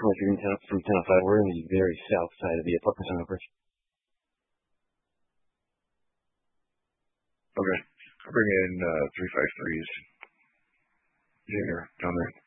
coming through from 1005. We're in the very south side of the apartment complex. Okay. I'll bring in 353's Junior down there.